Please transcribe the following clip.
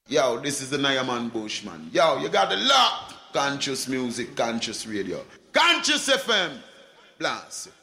Yo, this is the Nyaman Bushman. Yo, you got the lock. Conscious music, conscious radio. Conscious FM. Blast.